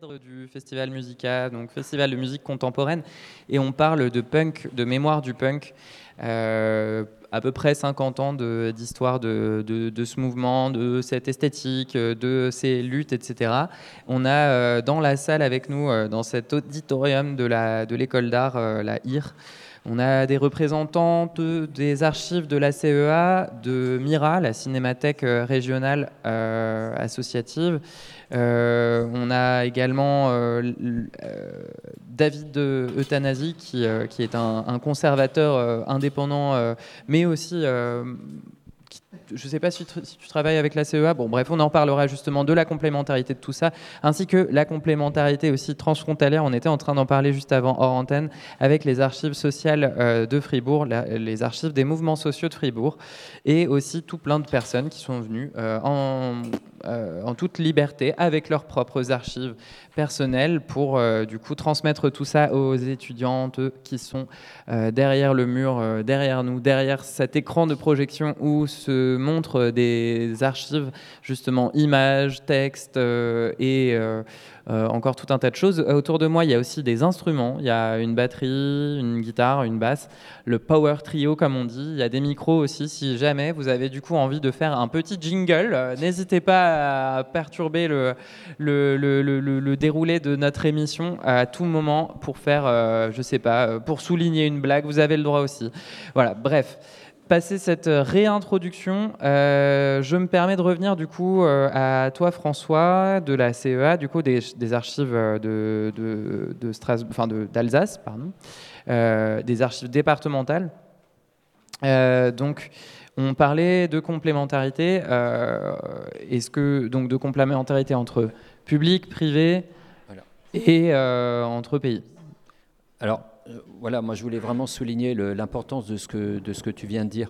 cadre du Festival Musica, donc Festival de musique contemporaine, et on parle de punk, de mémoire du punk. À peu près 50 ans d'histoire de ce mouvement, de cette esthétique, de ces luttes, etc. On a dans la salle avec nous, dans cet auditorium de l'école d'art, la IR, on a des représentants des archives de la CEA, de MIRA, la Cinémathèque régionale associative. On a également David Euthanasie, qui est un conservateur indépendant, mais aussi... je ne sais pas si tu travailles avec la CEA. Bon, bref, on en parlera justement de la complémentarité de tout ça, ainsi que la complémentarité aussi transfrontalière. On était en train d'en parler juste avant, hors antenne, avec les archives sociales de Fribourg, les archives des mouvements sociaux de Fribourg, et aussi tout plein de personnes qui sont venues en toute liberté, avec leurs propres archives personnelles, pour du coup transmettre tout ça aux étudiantes qui sont derrière le mur, derrière nous, derrière cet écran de projection où se montrent des archives, justement, images, textes et encore tout un tas de choses. Autour de moi, il y a aussi des instruments. Il y a une batterie, une guitare, une basse, le power trio, comme on dit. Il y a des micros aussi. Si jamais vous avez du coup envie de faire un petit jingle, n'hésitez pas à perturber le déroulé de notre émission à tout moment pour faire, je sais pas, pour souligner une blague. Vous avez le droit aussi. Voilà, bref. Passer cette réintroduction, je me permets de revenir du coup à toi, François, de la CEA, du coup des archives d'Alsace, pardon, des archives départementales. Donc, on parlait de complémentarité. Donc de complémentarité entre public, privé, voilà, et entre pays. Alors. Voilà, moi je voulais vraiment souligner l'importance de ce que tu viens de dire.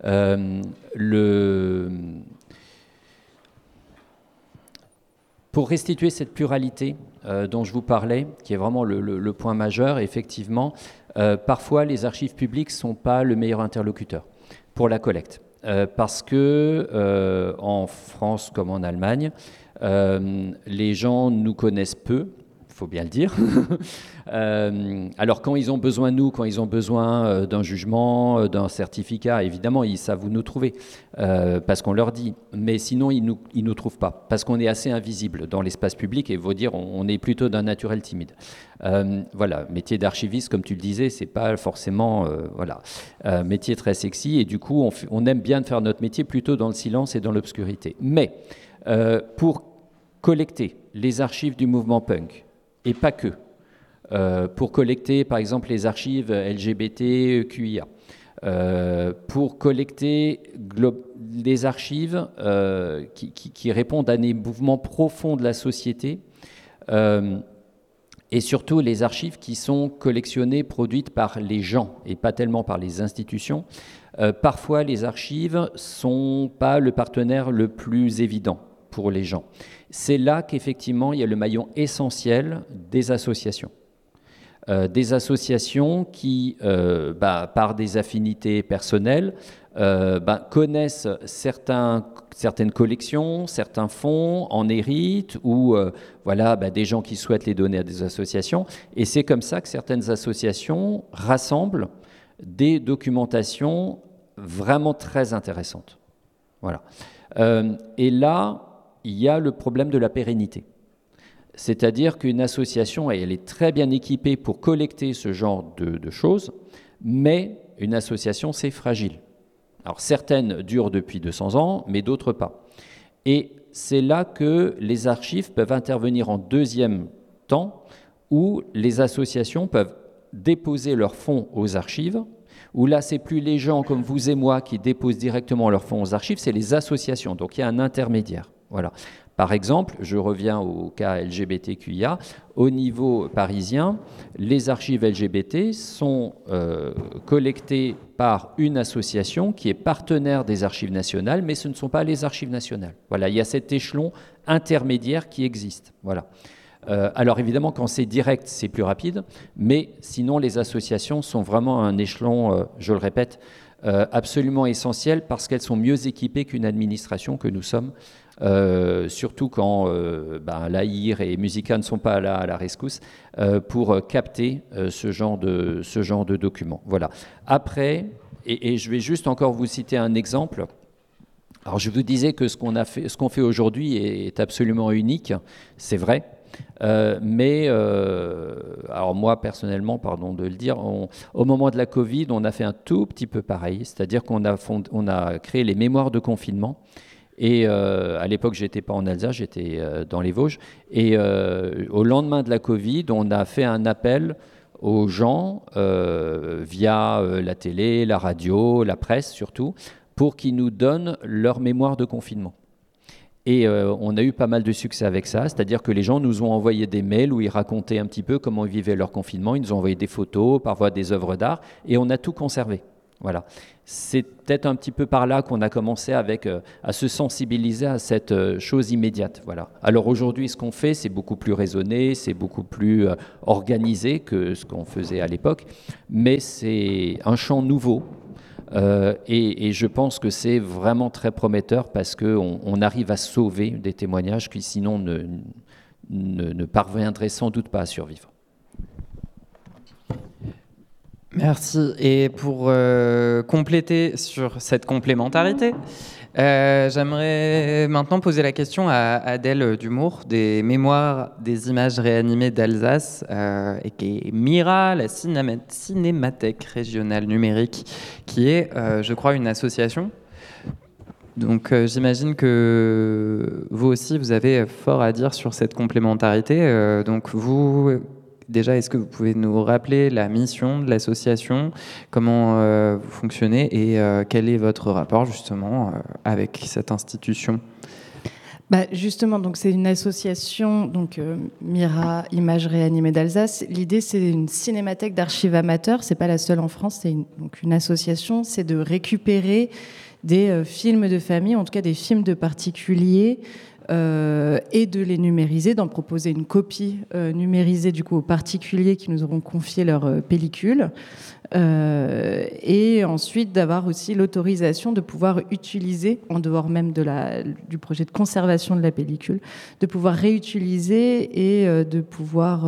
Pour restituer cette pluralité dont je vous parlais, qui est vraiment le point majeur, effectivement, parfois les archives publiques ne sont pas le meilleur interlocuteur pour la collecte. Parce que en France comme en Allemagne, les gens nous connaissent peu. Il faut bien le dire. Alors quand ils ont besoin de nous, quand ils ont besoin d'un jugement, d'un certificat, évidemment, ils savent où nous trouver, parce qu'on leur dit. Mais sinon, ils nous trouvent pas, parce qu'on est assez invisible dans l'espace public, et faut dire, on est plutôt d'un naturel timide. Voilà, métier d'archiviste, comme tu le disais, c'est pas forcément métier très sexy, et du coup, on aime bien faire notre métier plutôt dans le silence et dans l'obscurité. Mais pour collecter les archives du mouvement punk, et pas que, pour collecter par exemple les archives LGBT, QIA, pour collecter des archives qui répondent à des mouvements profonds de la société, et surtout les archives qui sont collectionnées, produites par les gens et pas tellement par les institutions. Parfois les archives ne sont pas le partenaire le plus évident pour les gens. C'est là qu'effectivement il y a le maillon essentiel des associations. Des associations qui, par des affinités personnelles, connaissent certaines collections, certains fonds, en héritent, ou des gens qui souhaitent les donner à des associations. Et c'est comme ça que certaines associations rassemblent des documentations vraiment très intéressantes. Voilà. Et là, il y a le problème de la pérennité. C'est-à-dire qu'une association, elle est très bien équipée pour collecter ce genre de choses, mais une association, c'est fragile. Alors certaines durent depuis 200 ans, mais d'autres pas. Et c'est là que les archives peuvent intervenir en deuxième temps, où les associations peuvent déposer leurs fonds aux archives, où là, c'est plus les gens comme vous et moi qui déposent directement leurs fonds aux archives, c'est les associations. Donc il y a un intermédiaire. Voilà. Par exemple, je reviens au cas LGBTQIA, au niveau parisien, les archives LGBT sont collectées par une association qui est partenaire des archives nationales, mais ce ne sont pas les archives nationales. Voilà, il y a cet échelon intermédiaire qui existe. Voilà. Alors évidemment, quand c'est direct, c'est plus rapide, mais sinon les associations sont vraiment un échelon, je le répète, absolument essentiel parce qu'elles sont mieux équipées qu'une administration que nous sommes surtout quand l'AIR et Musica ne sont pas là à la rescousse, pour capter ce genre de documents. Voilà. Après, et je vais juste encore vous citer un exemple. Alors je vous disais que ce qu'on fait aujourd'hui est absolument unique, c'est vrai. Alors moi personnellement, pardon de le dire, au moment de la Covid, on a fait un tout petit peu pareil, c'est-à-dire qu'on a créé les mémoires de confinement. Et à l'époque, j'étais pas en Alsace, j'étais dans les Vosges. Et au lendemain de la Covid, on a fait un appel aux gens via la télé, la radio, la presse surtout, pour qu'ils nous donnent leur mémoire de confinement. Et on a eu pas mal de succès avec ça, c'est-à-dire que les gens nous ont envoyé des mails où ils racontaient un petit peu comment ils vivaient leur confinement, ils nous ont envoyé des photos, parfois des œuvres d'art, et on a tout conservé. Voilà. C'est peut-être un petit peu par là qu'on a commencé à se sensibiliser à cette chose immédiate. Voilà. Alors aujourd'hui, ce qu'on fait, c'est beaucoup plus raisonné, c'est beaucoup plus organisé que ce qu'on faisait à l'époque, mais c'est un champ nouveau. Et je pense que c'est vraiment très prometteur parce qu'on arrive à sauver des témoignages qui sinon ne parviendraient sans doute pas à survivre. Merci. Et pour compléter sur cette complémentarité, j'aimerais maintenant poser la question à Adèle Dumour des Mémoires des images réanimées d'Alsace et qui est MIRA, la Cinémathèque régionale numérique, qui est, je crois, une association. Donc j'imagine que vous aussi, vous avez fort à dire sur cette complémentarité. Donc vous... Déjà, est-ce que vous pouvez nous rappeler la mission de l'association, comment vous fonctionnez et quel est votre rapport justement avec cette institution ? Justement, donc c'est une association, donc MIRA, Images réanimées d'Alsace. L'idée, c'est une cinémathèque d'archives amateurs. C'est pas la seule en France. C'est une association. C'est de récupérer des films de famille, en tout cas des films de particuliers. Et de les numériser, d'en proposer une copie numérisée du coup aux particuliers qui nous auront confié leur pellicule, et ensuite d'avoir aussi l'autorisation de pouvoir utiliser, en dehors même du projet de conservation de la pellicule, de pouvoir réutiliser et de pouvoir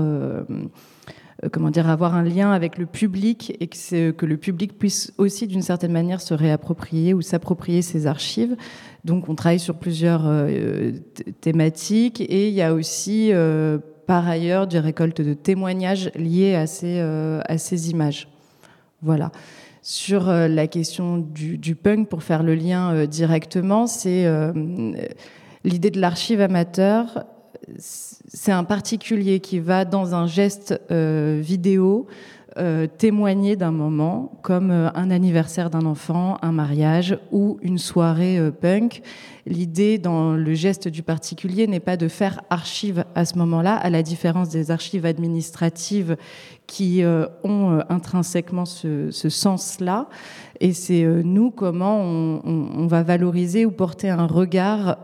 avoir un lien avec le public et que le public puisse aussi d'une certaine manière se réapproprier ou s'approprier ces archives. Donc on travaille sur plusieurs thématiques et il y a aussi par ailleurs des récoltes de témoignages liés à ces images. Voilà. Sur la question du punk, pour faire le lien directement, c'est l'idée de l'archive amateur. C'est un particulier qui va dans un geste vidéo témoigner d'un moment, comme un anniversaire d'un enfant, un mariage ou une soirée punk. L'idée dans le geste du particulier n'est pas de faire archive à ce moment-là, à la différence des archives administratives qui ont intrinsèquement ce sens-là. Et c'est nous, comment on va valoriser ou porter un regard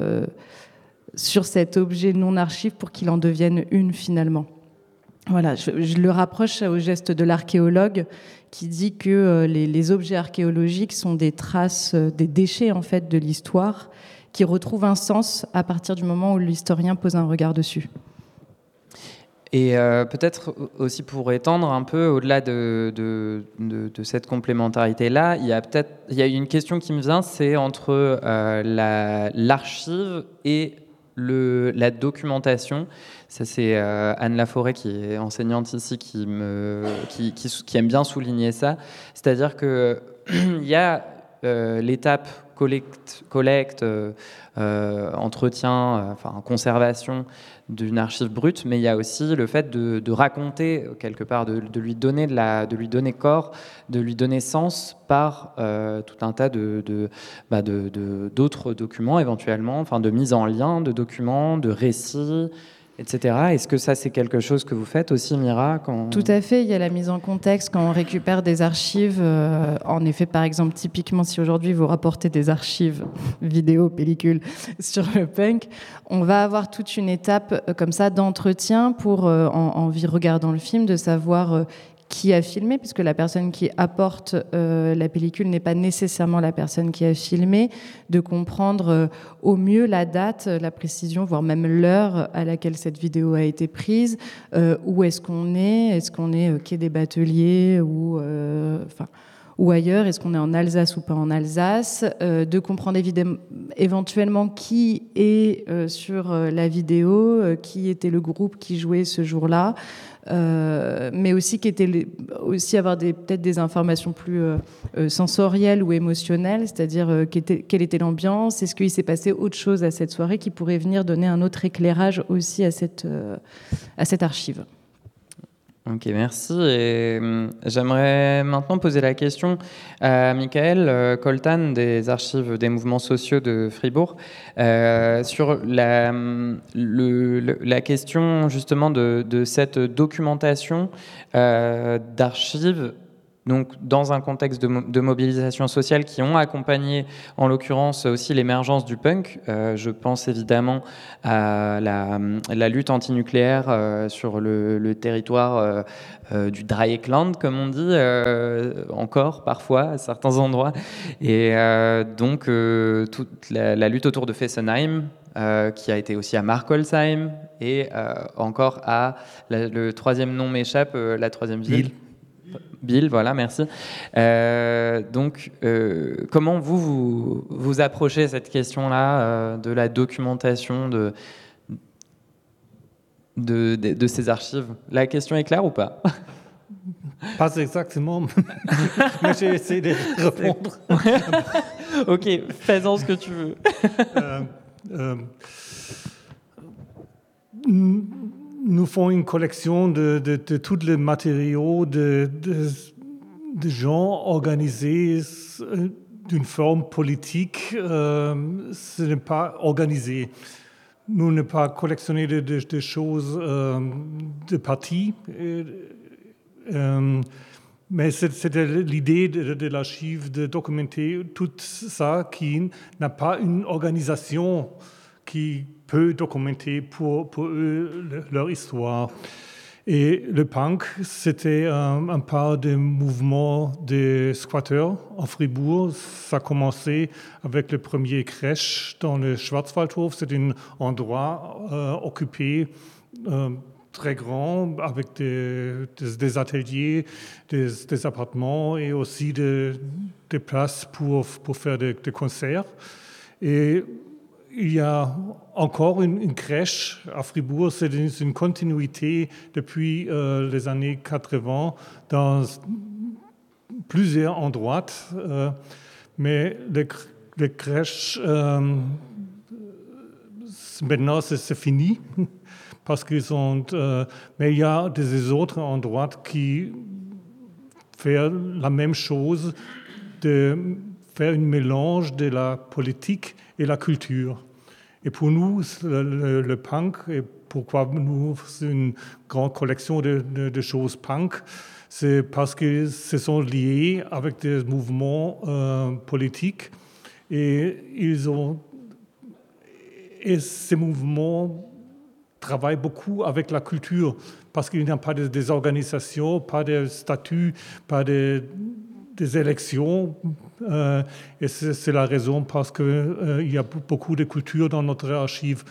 sur cet objet non-archive pour qu'il en devienne une finalement. Voilà, je le rapproche au geste de l'archéologue qui dit que les objets archéologiques sont des traces, des déchets en fait de l'histoire qui retrouvent un sens à partir du moment où l'historien pose un regard dessus. Et peut-être aussi pour étendre un peu au-delà de cette complémentarité-là, il y a une question qui me vient, c'est entre l'archive et la documentation. Ça, c'est Anne Laforêt, qui est enseignante ici, qui aime bien souligner ça. C'est-à-dire qu'il y a l'étape collecte, entretien, conservation d'une archive brute, mais il y a aussi le fait de raconter quelque part, de lui donner corps, de lui donner sens par tout un tas d'autres documents éventuellement, de mise en lien de documents, de récits, etc. Est-ce que ça, c'est quelque chose que vous faites aussi, Mira, Tout à fait, il y a la mise en contexte quand on récupère des archives. En effet, par exemple, typiquement, si aujourd'hui vous rapportez des archives vidéo, pellicules sur le punk, on va avoir toute une étape comme ça d'entretien pour, en regardant le film, de savoir qui a filmé, puisque la personne qui apporte la pellicule n'est pas nécessairement la personne qui a filmé, de comprendre au mieux la date, la précision, voire même l'heure à laquelle cette vidéo a été prise, où est-ce qu'on est quai des Bateliers ou ailleurs, est-ce qu'on est en Alsace ou pas en Alsace, de comprendre éventuellement qui est sur la vidéo, qui était le groupe qui jouait ce jour-là, mais aussi aussi avoir peut-être des informations plus sensorielles ou émotionnelles, c'est-à-dire quelle était l'ambiance, est-ce qu'il s'est passé autre chose à cette soirée qui pourrait venir donner un autre éclairage aussi à cette archive. Ok, merci. Et j'aimerais maintenant poser la question à Michael Coltan des archives des mouvements sociaux de Fribourg sur la question justement de cette documentation d'archives. Donc, dans un contexte de mobilisation sociale qui ont accompagné, en l'occurrence, aussi l'émergence du punk. Je pense évidemment à la lutte antinucléaire sur le territoire du Dreieckland, comme on dit, encore parfois à certains endroits. Et donc, toute la lutte autour de Fessenheim, qui a été aussi à Markolsheim, et encore à le troisième nom m'échappe, la troisième ville. Biel, voilà, merci. Donc, comment vous approchez cette question-là de la documentation de ces archives? La question est claire ou pas? Pas exactement, mais j'ai essayé de répondre. Ok, fais-en ce que tu veux. Nous faisons une collection de tous les matériaux de gens organisés d'une forme politique. Ce n'est pas organisé. Nous ne pas collectionner des choses de partis. Mais c'était l'idée de l'archive de documenter tout ça qui n'a pas une organisation qui peut documenter pour eux leur histoire. Et le punk, c'était un part des mouvements des squatteurs en Fribourg. Ça a commencé avec le premier crèche dans le Schwarzwaldhof. C'est un endroit occupé très grand avec des ateliers, des appartements et aussi des places pour faire des concerts. Et il y a encore une crèche à Fribourg, c'est une continuité depuis les années 80 dans plusieurs endroits, mais les crèches, maintenant c'est fini, parce qu'ils sont, mais il y a des autres endroits qui font la même chose, de faire un mélange de la politique et la culture. Et pour nous, le punk, et pourquoi nous, c'est une grande collection de choses punk, c'est parce que ce sont liés avec des mouvements politiques et ces mouvements travaillent beaucoup avec la culture parce qu'il n'y a pas des organisations, pas de statuts, pas des élections. Et c'est la raison parce qu'il y a beaucoup de culture dans notre archive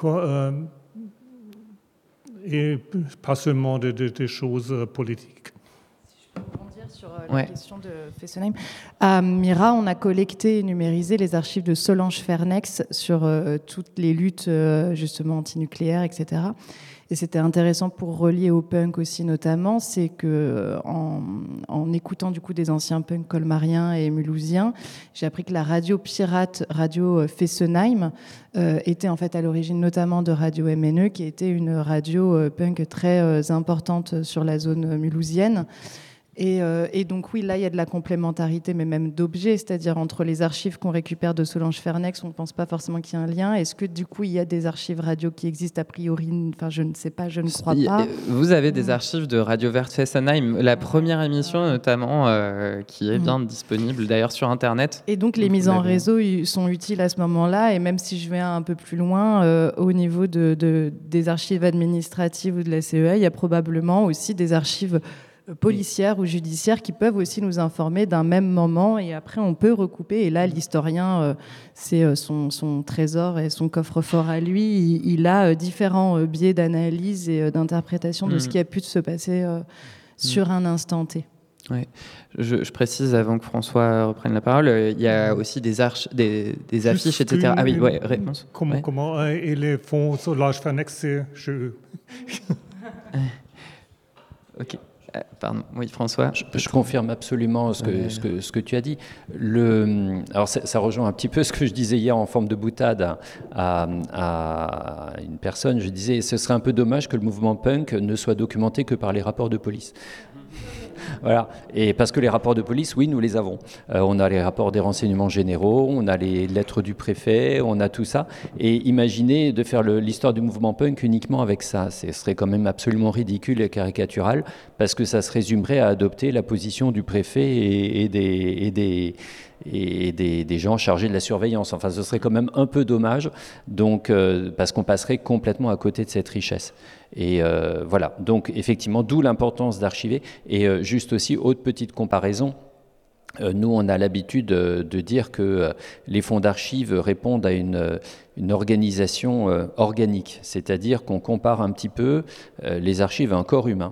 et pas seulement des choses politiques. Si je peux rebondir sur la question de Fessenheim. À Mira, on a collecté et numérisé les archives de Solange Fernex sur toutes les luttes justement antinucléaires, etc. Et c'était intéressant pour relier au punk aussi notamment, c'est que en écoutant du coup des anciens punks colmariens et mulhousiens, j'ai appris que la radio pirate, radio Fessenheim, était en fait à l'origine notamment de Radio MNE, qui était une radio punk très importante sur la zone mulhousienne. Et donc oui, là, il y a de la complémentarité, mais même d'objets, c'est-à-dire entre les archives qu'on récupère de Solange Fernex, on ne pense pas forcément qu'il y a un lien. Est-ce que du coup, il y a des archives radio qui existent a priori? Enfin, je ne sais pas, je ne crois pas. Vous avez des archives de Radio Verte Fessenheim, la première émission notamment, qui est bien disponible d'ailleurs sur Internet. Et donc les mises en réseau sont utiles à ce moment-là, et même si je vais un peu plus loin, au niveau des archives administratives ou de la CEA, il y a probablement aussi des archives policières ou judiciaires qui peuvent aussi nous informer d'un même moment et après on peut recouper et là l'historien c'est son trésor et son coffre-fort à lui, il a différents biais d'analyse et d'interprétation de ce qui a pu se passer sur un instant T. Ouais. Je précise avant que François reprenne la parole, il y a aussi des affiches, etc. Ah oui, ouais, réponse. Comment et les fonds sur l'âge Fanex, Ok. Pardon, oui, François. Je confirme absolument ce que tu as dit. Alors ça rejoint un petit peu ce que je disais hier en forme de boutade à une personne. Je disais, ce serait un peu dommage que le mouvement punk ne soit documenté que par les rapports de police. Voilà. Et parce que les rapports de police, oui, nous les avons. On a les rapports des renseignements généraux, on a les lettres du préfet, on a tout ça. Et imaginez de faire l'histoire du mouvement punk uniquement avec ça. Ce serait quand même absolument ridicule et caricatural, parce que ça se résumerait à adopter la position du préfet et des gens chargés de la surveillance. Enfin, ce serait quand même un peu dommage, donc, parce qu'on passerait complètement à côté de cette richesse. Et voilà, donc effectivement, d'où l'importance d'archiver. Et juste aussi, autre petite comparaison, nous, on a l'habitude de dire que les fonds d'archives répondent à une organisation organique, c'est-à-dire qu'on compare un petit peu les archives à un corps humain.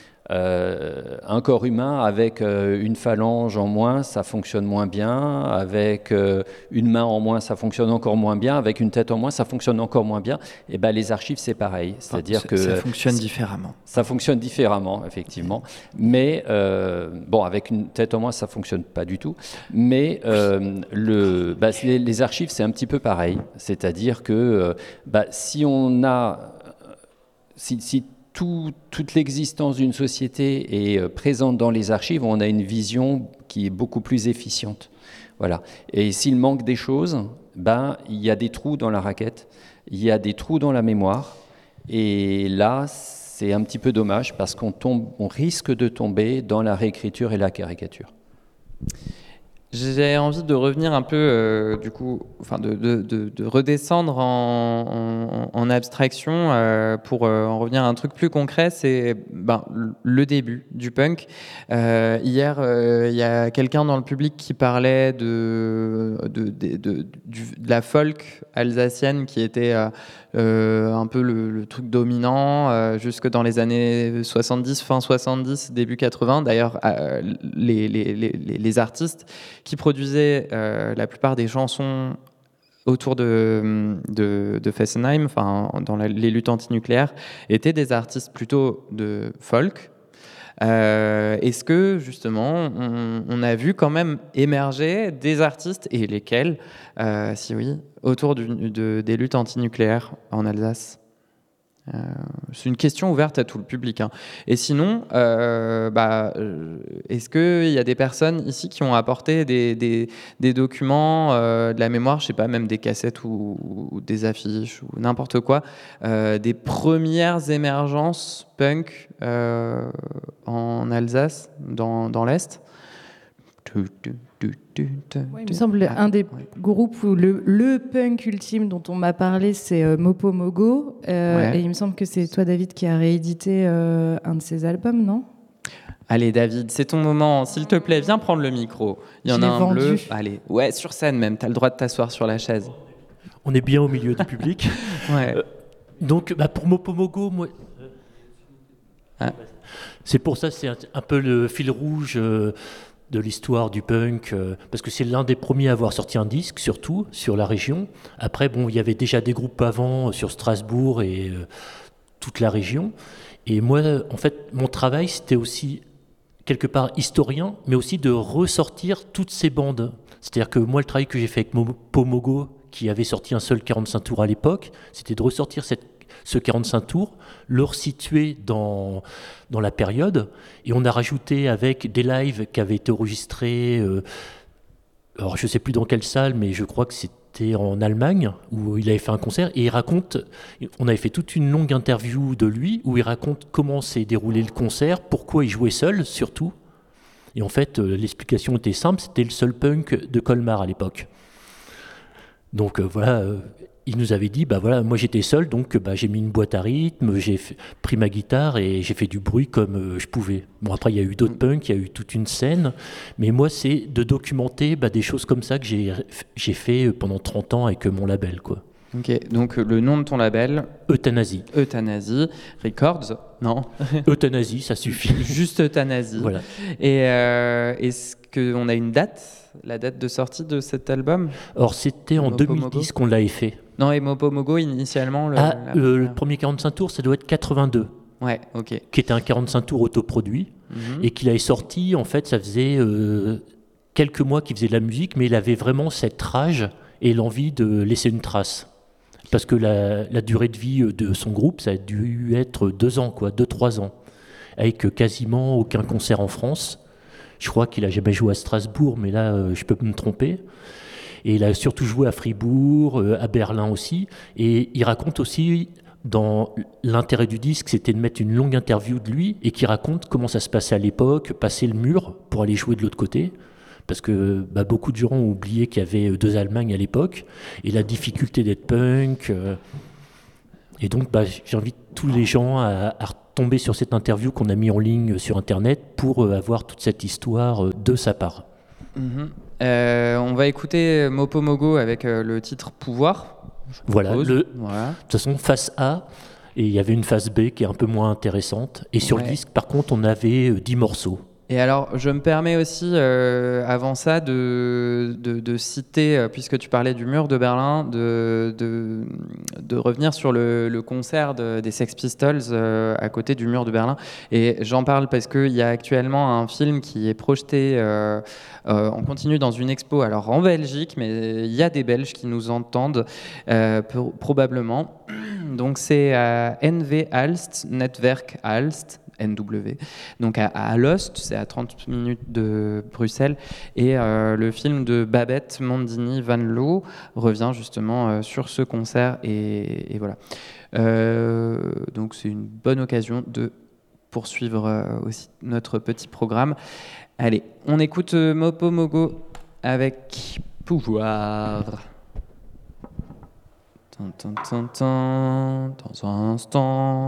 Un corps humain avec une phalange en moins, ça fonctionne moins bien. Avec une main en moins, ça fonctionne encore moins bien. Avec une tête en moins, ça fonctionne encore moins bien. Et ben les archives, c'est pareil. C'est-à-dire que ça fonctionne différemment. Ça fonctionne différemment, effectivement. Mais bon, avec une tête en moins, ça fonctionne pas du tout. Mais les archives, c'est un petit peu pareil. C'est-à-dire que si on a, si toute l'existence d'une société est présente dans les archives, on a une vision qui est beaucoup plus efficiente. Voilà. Et s'il manque des choses, il y a des trous dans la raquette, il y a des trous dans la mémoire. Et là, c'est un petit peu dommage parce qu'on risque de tomber dans la réécriture et la caricature. J'ai envie de revenir un peu, du coup, enfin de redescendre en abstraction pour en revenir à un truc plus concret, c'est le début du punk. Hier, il y a quelqu'un dans le public qui parlait de la folk alsacienne qui était un peu le truc dominant jusque dans les années 70, fin 70, début 80. D'ailleurs, les artistes qui produisaient la plupart des chansons autour de Fessenheim, enfin dans les luttes antinucléaires, étaient des artistes plutôt de folk. Est-ce que justement on a vu quand même émerger des artistes, et lesquels, si oui, autour des luttes antinucléaires en Alsace? C'est une question ouverte à tout le public, hein. Et sinon, est-ce qu'il y a des personnes ici qui ont apporté des documents, de la mémoire, je sais pas, même des cassettes ou des affiches ou n'importe quoi, des premières émergences punk en Alsace, dans l'Est? Ouais, il me semble un des groupes où le punk ultime dont on m'a parlé, c'est Mopo Mogo. Et il me semble que c'est toi, David, qui a réédité un de ses albums, non ? Allez, David, c'est ton moment. S'il te plaît, viens prendre le micro. Il y en a un bleu. Allez, ouais, sur scène même. Tu as le droit de t'asseoir sur la chaise. On est bien au milieu du public. Ouais. Donc, pour Mopo Mogo, moi... c'est pour ça, c'est un peu le fil rouge... de l'histoire du punk, parce que c'est l'un des premiers à avoir sorti un disque, surtout, sur la région. Après, il y avait déjà des groupes avant, sur Strasbourg et toute la région. Et moi, en fait, mon travail, c'était aussi, quelque part, historien, mais aussi de ressortir toutes ces bandes. C'est-à-dire que moi, le travail que j'ai fait avec Mopo Mogo, qui avait sorti un seul 45 tours à l'époque, c'était de ressortir ce 45 tours, le resituer dans la période, et on a rajouté avec des lives qui avaient été enregistrés, alors je ne sais plus dans quelle salle, mais je crois que c'était en Allemagne, où il avait fait un concert, et on avait fait toute une longue interview de lui, où il raconte comment s'est déroulé le concert, pourquoi il jouait seul, surtout. Et en fait, l'explication était simple, c'était le seul punk de Colmar à l'époque. Donc voilà... il nous avait dit, bah voilà, moi j'étais seul, donc bah, j'ai mis une boîte à rythme, pris ma guitare et j'ai fait du bruit comme je pouvais. Bon, après, il y a eu d'autres punks, il y a eu toute une scène, mais moi, c'est de documenter des choses comme ça que j'ai fait pendant 30 ans avec mon label, quoi. Ok, donc le nom de ton label? Euthanasie. Euthanasie Records? Non. Euthanasie, ça suffit. Juste Euthanasie. Voilà. Et est-ce qu'on a une date? La date de sortie de cet album? Or, c'était en Mopo 2010 qu'on l'avait fait. Non, et Mopo Mogo, initialement le premier 45 tours, ça doit être 82. Ouais, ok. Qui était un 45 tours autoproduit, et qu'il avait sorti, en fait, ça faisait quelques mois qu'il faisait de la musique, mais il avait vraiment cette rage et l'envie de laisser une trace. Parce que la durée de vie de son groupe, ça a dû être 2 ans, 2-3 ans, avec quasiment aucun concert en France. Je crois qu'il n'a jamais joué à Strasbourg, mais là, je peux me tromper. Et il a surtout joué à Fribourg, à Berlin aussi. Et il raconte aussi, dans l'intérêt du disque, c'était de mettre une longue interview de lui, et qui raconte comment ça se passait à l'époque, passer le mur pour aller jouer de l'autre côté. Parce que beaucoup de gens ont oublié qu'il y avait 2 Allemagnes à l'époque, et la difficulté d'être punk. Et donc, j'invite tous les gens à retomber sur cette interview qu'on a mis en ligne sur Internet pour avoir toute cette histoire de sa part. On va écouter Mopo Mogo avec le titre Pouvoir. Voilà. De Voilà. toute façon, face A, et il y avait une face B qui est un peu moins intéressante. Et sur le disque, par contre, on avait 10 morceaux. Et alors, je me permets aussi, avant ça, de citer, puisque tu parlais du mur de Berlin, de revenir sur le concert des Sex Pistols à côté du mur de Berlin. Et j'en parle parce qu'il y a actuellement un film qui est projeté en continu dans une expo, alors en Belgique, mais il y a des Belges qui nous entendent probablement. Donc c'est à NV Aalst, Netwerk Aalst, NW, donc à Alost, c'est à 30 minutes de Bruxelles, et le film de Babette Mondini Van Loo revient justement sur ce concert, et voilà. Donc c'est une bonne occasion de poursuivre aussi notre petit programme. Allez, on écoute Mopo Mogo avec Pouvoir. Dans un instant.